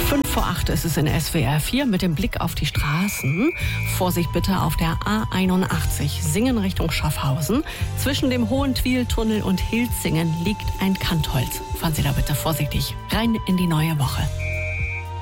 5:08 ist es in SWR 4 mit dem Blick auf die Straßen. Vorsicht bitte auf der A81 Singen Richtung Schaffhausen. Zwischen dem Hohentwiel-Tunnel und Hilzingen liegt ein Kantholz. Fahren Sie da bitte vorsichtig rein in die neue Woche.